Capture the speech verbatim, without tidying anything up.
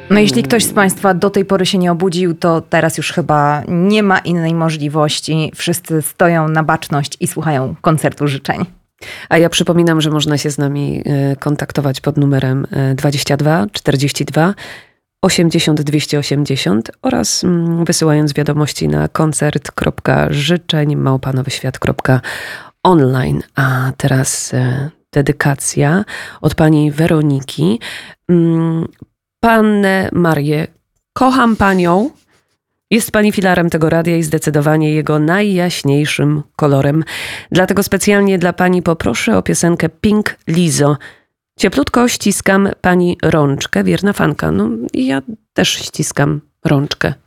No jeśli ktoś z Państwa do tej pory się nie obudził, to teraz już chyba nie ma innej możliwości. Wszyscy stoją na baczność i słuchają koncertu życzeń. A ja przypominam, że można się z nami kontaktować pod numerem dwadzieścia dwa czterdzieści dwa osiemdziesiąt dwieście osiemdziesiąt oraz wysyłając wiadomości na koncert kropka życzeń małpa nowy świat kropka online. A teraz dedykacja od pani Weroniki. Pannę Marię, kocham panią. Jest pani filarem tego radia i zdecydowanie jego najjaśniejszym kolorem. Dlatego specjalnie dla pani poproszę o piosenkę Pink Lizzo. Cieplutko ściskam pani rączkę, wierna fanka. No i ja też ściskam rączkę.